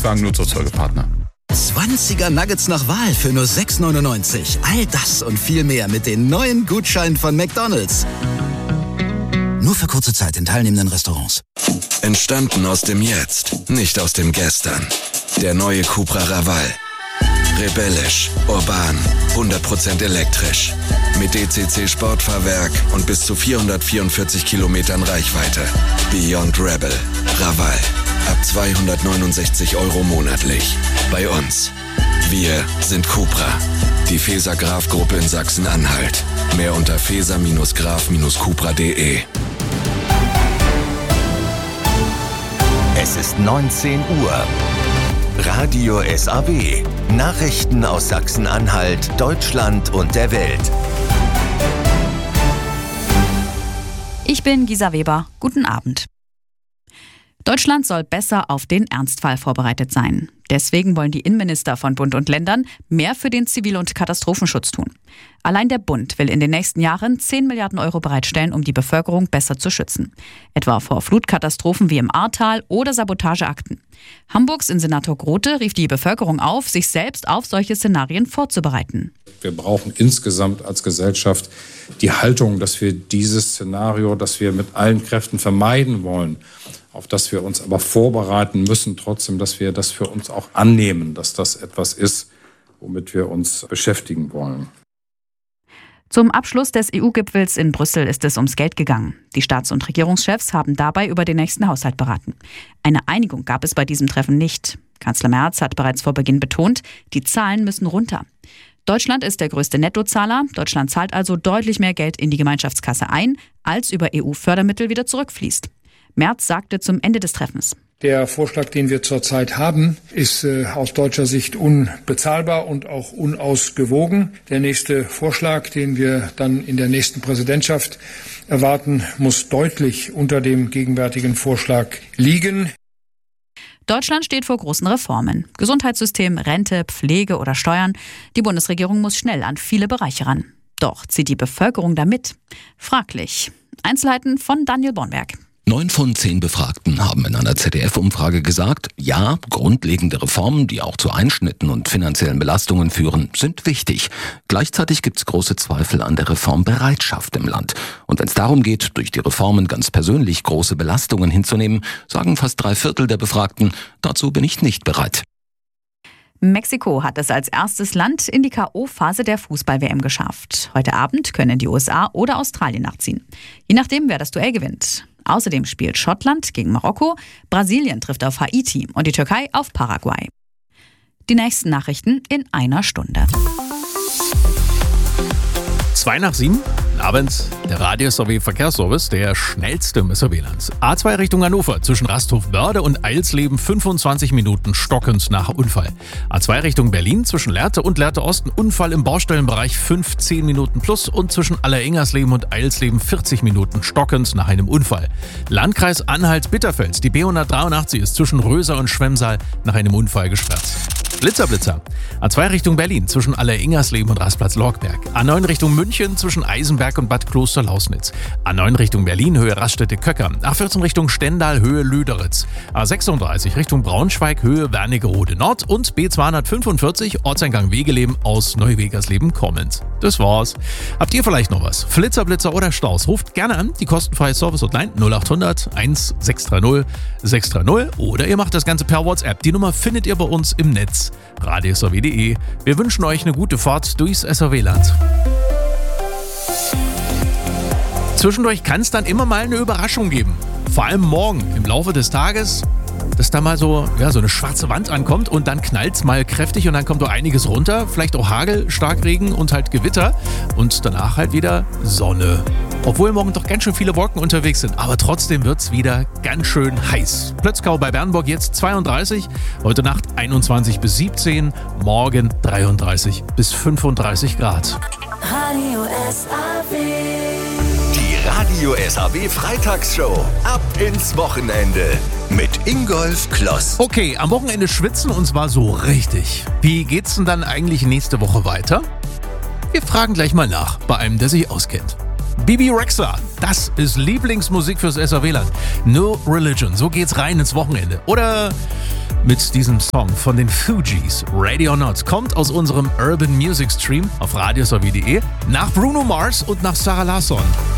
Volkswagen Nutzfahrzeugepartner. 20er Nuggets nach Wahl für nur 6,99. All das und viel mehr mit den neuen Gutscheinen von McDonald's. Nur für kurze Zeit in teilnehmenden Restaurants. Entstanden aus dem Jetzt, nicht aus dem Gestern. Der neue Cupra Raval. Rebellisch, urban, 100% elektrisch. Mit DCC Sportfahrwerk und bis zu 444 Kilometern Reichweite. Beyond Rebel. Raval. Ab 269 € monatlich. Bei uns. Wir sind Cupra. Die Feser-Graf-Gruppe in Sachsen-Anhalt. Mehr unter feser-graf-cupra.de. Es ist 19 Uhr. Radio SAW. Nachrichten aus Sachsen-Anhalt, Deutschland und der Welt. Ich bin Gisa Weber. Guten Abend. Deutschland soll besser auf den Ernstfall vorbereitet sein. Deswegen wollen die Innenminister von Bund und Ländern mehr für den Zivil- und Katastrophenschutz tun. Allein der Bund will in den nächsten Jahren 10 Milliarden € bereitstellen, um die Bevölkerung besser zu schützen. Etwa vor Flutkatastrophen wie im Ahrtal oder Sabotageakten. Hamburgs Innensenator Grote rief die Bevölkerung auf, sich selbst auf solche Szenarien vorzubereiten. Wir brauchen insgesamt als Gesellschaft die Haltung, dass wir dieses Szenario, das wir mit allen Kräften vermeiden wollen, auf das wir uns aber vorbereiten müssen, trotzdem, dass wir das für uns auch annehmen, dass das etwas ist, womit wir uns beschäftigen wollen. Zum Abschluss des EU-Gipfels in Brüssel ist es ums Geld gegangen. Die Staats- und Regierungschefs haben dabei über den nächsten Haushalt beraten. Eine Einigung gab es bei diesem Treffen nicht. Kanzler Merz hat bereits vor Beginn betont, die Zahlen müssen runter. Deutschland ist der größte Nettozahler. Deutschland zahlt also deutlich mehr Geld in die Gemeinschaftskasse ein, als über EU-Fördermittel wieder zurückfließt. Merz sagte zum Ende des Treffens: Der Vorschlag, den wir zurzeit haben, ist aus deutscher Sicht unbezahlbar und auch unausgewogen. Der nächste Vorschlag, den wir dann in der nächsten Präsidentschaft erwarten, muss deutlich unter dem gegenwärtigen Vorschlag liegen. Deutschland steht vor großen Reformen. Gesundheitssystem, Rente, Pflege oder Steuern. Die Bundesregierung muss schnell an viele Bereiche ran. Doch zieht die Bevölkerung da mit? Fraglich. Einzelheiten von Daniel Bornberg. 9 von 10 Befragten haben in einer ZDF-Umfrage gesagt, ja, grundlegende Reformen, die auch zu Einschnitten und finanziellen Belastungen führen, sind wichtig. Gleichzeitig gibt es große Zweifel an der Reformbereitschaft im Land. Und wenn es darum geht, durch die Reformen ganz persönlich große Belastungen hinzunehmen, sagen fast 3/4 der Befragten, dazu bin ich nicht bereit. Mexiko hat es als erstes Land in die K.O.-Phase der Fußball-WM geschafft. Heute Abend können die USA oder Australien nachziehen. Je nachdem, wer das Duell gewinnt. Außerdem spielt Schottland gegen Marokko, Brasilien trifft auf Haiti und die Türkei auf Paraguay. Die nächsten Nachrichten in einer Stunde. 7:02, Abend, der Radio SAW Verkehrsservice, der schnellste im SAW-Land. A2 Richtung Hannover, zwischen Rasthof-Börde und Eilsleben 25 Minuten stockend nach Unfall. A2 Richtung Berlin, zwischen Lehrte und Lehrte-Osten, Unfall im Baustellenbereich 15 Minuten plus und zwischen Allerengersleben und Eilsleben 40 Minuten stockend nach einem Unfall. Landkreis Anhalt-Bitterfeld, die B183 ist zwischen Röser und Schwemmsaal nach einem Unfall gesperrt. Blitzer. A2 Richtung Berlin, zwischen Allerengersleben und Rastplatz Lorgberg. A9 Richtung München, zwischen Eisenberg und Bad Kloster-Lausnitz. A9 Richtung Berlin, Höhe Raststätte-Köcker. A14 Richtung Stendal, Höhe Löderitz. A36 Richtung Braunschweig, Höhe Wernigerode Nord. Und B245, Ortseingang Wegeleben aus Neuwegersleben kommend. Das war's. Habt ihr vielleicht noch was? Flitzer oder Staus? Ruft gerne an, die kostenfreie Service-Hotline 0800 1630 630 oder ihr macht das Ganze per WhatsApp. Die Nummer findet ihr bei uns im Netz. radiosaw.de. Wir wünschen euch eine gute Fahrt durchs SAW-Land. Zwischendurch kann es dann immer mal eine Überraschung geben. Vor allem morgen im Laufe des Tages, dass da mal so eine schwarze Wand ankommt und dann knallt es mal kräftig und dann kommt auch einiges runter. Vielleicht auch Hagel, Starkregen und halt Gewitter und danach halt wieder Sonne. Obwohl morgen doch ganz schön viele Wolken unterwegs sind, aber trotzdem wird es wieder ganz schön heiß. Plötzkau bei Bernburg jetzt 32, heute Nacht 21 bis 17, morgen 33 bis 35 Grad. Radio SAW. Die Radio SAW Freitagsshow. Ab ins Wochenende. Mit Ingolf Kloss. Okay, am Wochenende schwitzen und zwar so richtig. Wie geht's denn dann eigentlich nächste Woche weiter? Wir fragen gleich mal nach bei einem, der sich auskennt. Bibi Rexha, das ist Lieblingsmusik fürs SAW-Land. No Religion, so geht's rein ins Wochenende. Oder mit diesem Song von den Fugees, Ready or Not, kommt aus unserem Urban Music Stream auf radiosw.de nach Bruno Mars und nach Sarah Larsson.